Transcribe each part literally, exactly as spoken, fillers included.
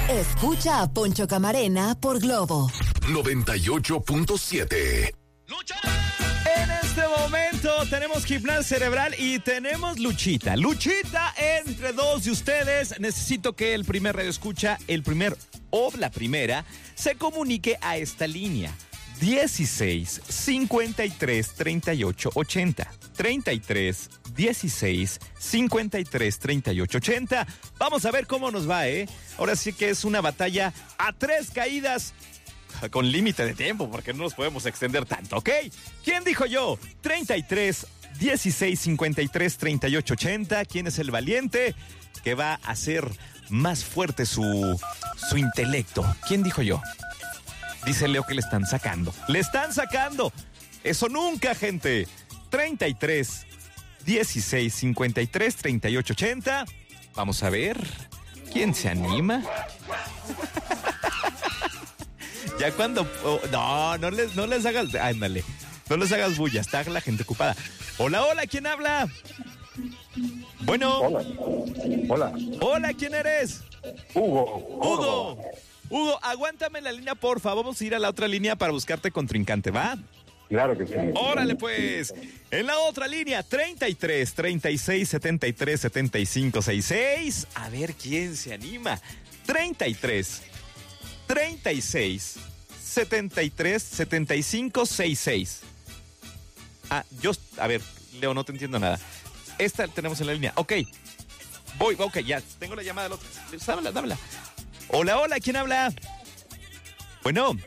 Escucha a Poncho Camarena por Globo noventa y ocho punto siete. ¡Lucha! En este momento tenemos gimnasia cerebral y tenemos luchita. Luchita entre dos de ustedes. Necesito que el primer radio escucha, el primer o la primera, se comunique a esta línea. dieciséis, cincuenta y tres, treinta y ocho, ochenta. treinta y tres, dieciséis, cincuenta y tres, treinta y ocho, ochenta. Vamos a ver cómo nos va, ¿eh? Ahora sí que es una batalla a tres caídas con límite de tiempo, porque no nos podemos extender tanto, ¿ok? ¿Quién dijo yo? treinta y tres, dieciséis, cincuenta y tres, treinta y ocho, ochenta. ¿Quién es el valiente que va a hacer más fuerte su, su intelecto? ¿Quién dijo yo? Dice Leo que le están sacando. ¡Le están sacando! ¡Eso nunca, gente! treinta y tres, dieciséis, cincuenta y tres, treinta y ocho, ochenta. Vamos a ver. ¿Quién se anima? Ya cuando... Oh, no, no les, no les hagas... Ándale. No les hagas bulla. Está la gente ocupada. Hola, hola. ¿Quién habla? Bueno. Hola. Hola. Hola, ¿quién eres? Hugo. Hugo. Hugo, aguántame en la línea, porfa. Vamos a ir a la otra línea para buscarte contrincante, ¿va? Claro que sí. Órale, pues. En la otra línea, treinta y tres, treinta y seis, setenta y tres, setenta y cinco, sesenta y seis. A ver quién se anima. treinta y tres, treinta y seis, setenta y tres, setenta y cinco, sesenta y seis. Ah, yo... A ver, Leo, no te entiendo nada. Esta tenemos en la línea. Ok. Voy, ok, ya. Tengo la llamada del otro. Dámela, dámela. Hola, hola, ¿quién habla? Bueno.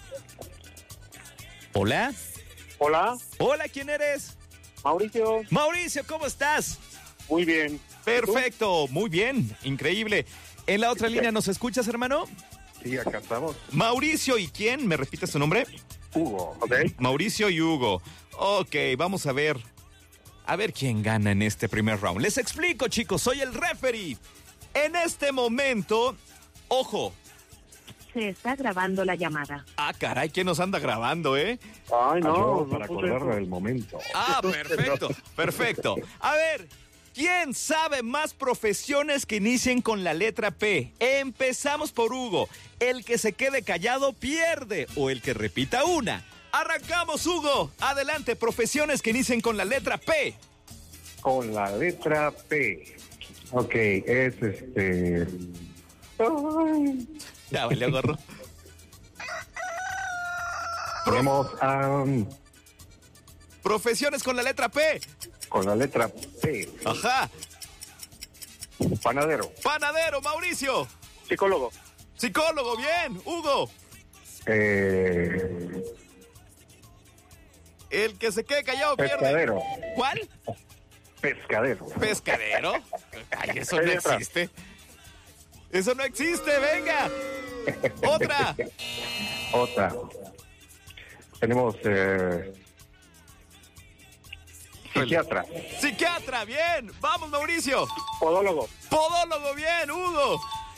Hola. Hola. Hola, ¿quién eres? Mauricio. Mauricio, ¿cómo estás? Muy bien. Perfecto, muy bien, increíble. En la otra línea, ¿nos escuchas, hermano? Sí, acá estamos. Mauricio, ¿y quién? ¿Me repites tu nombre? Hugo. Ok. Mauricio y Hugo. Ok, vamos a ver. A ver quién gana en este primer round. Les explico, chicos, soy el referee. En este momento, ojo. Se está grabando la llamada. Ah, caray, ¿quién nos anda grabando, eh? Ay, no. Ayudo no para puse acordarme eso. del momento. Ah, perfecto, perfecto. A ver, ¿quién sabe más profesiones que inicien con la letra P? Empezamos por Hugo. El que se quede callado pierde o el que repita una. Arrancamos, Hugo. Adelante, profesiones que inicien con la letra P. Con la letra P. Ok, es este... Ay. Ya, vale, gorro. Tenemos a... Profesiones con la letra P. con la letra P. Ajá. Panadero. Panadero, Mauricio. Psicólogo. Psicólogo, bien. Hugo. Eh... El que se quede callado pierde. Pescadero. ¿Cuál? Pescadero. Pescadero. Ay, eso no existe. Eso no existe, venga. Otra. Otra. Tenemos eh... psiquiatra. Psiquiatra, bien. Vamos, Mauricio. Podólogo. Podólogo, bien. Hugo.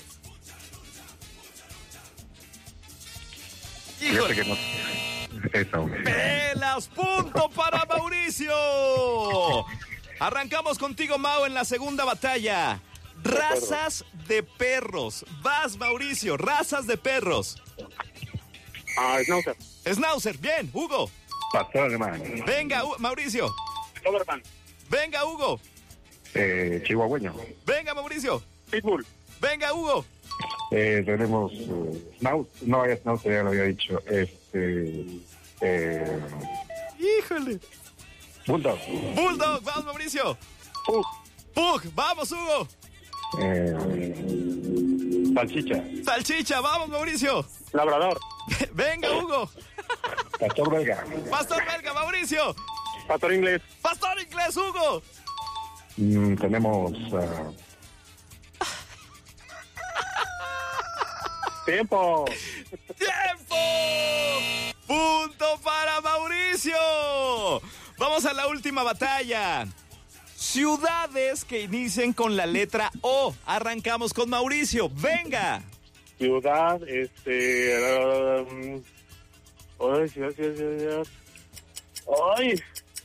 Fíjate que no... Esa, hombre. Pelas, punto para Mauricio. Arrancamos contigo, Mau, en la segunda batalla. Razas de perros. Vas, Mauricio, razas de perros. Ah, Schnauzer. Schnauzer, bien. Hugo. Pastor alemán. Venga, U- Mauricio. Doberman. Venga, Hugo. Eh, chihuahueño. Venga, Mauricio. Pitbull. Venga, Hugo. Eh, tenemos eh, Schnauz, no, ya Schnauzer ya lo había dicho. Este, eh, Híjole. Bulldog. Bulldog, vamos, Mauricio. Pug. Pug, vamos, Hugo. Eh, salchicha. Salchicha, vamos, Mauricio. Labrador. Venga, Hugo. Pastor belga. Pastor belga, Mauricio. Pastor inglés. Pastor inglés, Hugo. Mm, tenemos uh, Tiempo. ¡Tiempo! ¡Punto para Mauricio! Vamos a la última batalla. Ciudades que inicien con la letra O. Arrancamos con Mauricio. ¡Venga! Ciudad, este... Um, ay, ciudad, ciudad, ciudad. Ay.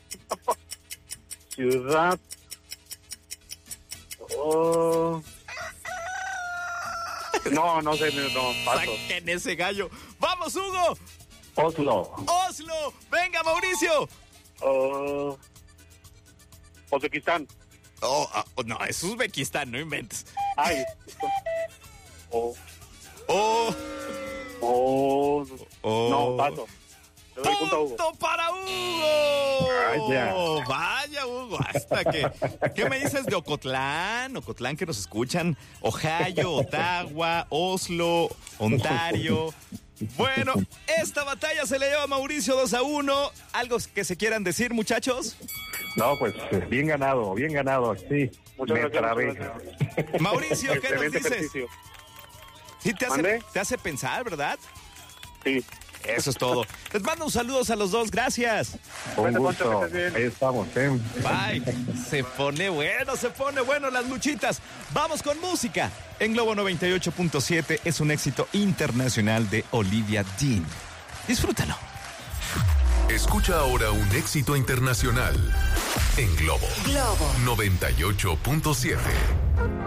Ciudad. Oh. No, no sé, no, paso. Saquen ese gallo. ¡Vamos, Hugo! Oslo. ¡Oslo! ¡Venga, Mauricio! Oh, Uzbekistán. Oh, oh, no, es Uzbekistán, no inventes. Ay. Oh, Oh, oh, oh. no, paso. Le doy punto a Hugo. ¡Punto para Hugo! Vaya. Vaya, Hugo, hasta que... ¿Qué me dices de Ocotlán? Ocotlán que nos escuchan. Ohio, Ottawa, Oslo, Ontario. Bueno, esta batalla se le lleva a Mauricio dos a uno. ¿Algo que se quieran decir, muchachos? No, pues eh, bien ganado, bien ganado, sí. Muchas Me gracias, trabé. muchas gracias. Mauricio, ¿qué nos Excelente dices? ejercicio. Sí, te hace, ¿Mande? te hace pensar, ¿verdad? Sí. Eso es todo. Les mando un saludos a los dos, gracias. Un Bueno, gusto. Poncho, que estés bien. Ahí estamos, ¿eh? Bye. Se pone bueno, se pone bueno las luchitas. Vamos con música. En Globo noventa y ocho punto siete es un éxito internacional de Olivia Dean. Disfrútalo. Escucha ahora un éxito internacional en Globo Globo. noventa y ocho punto siete.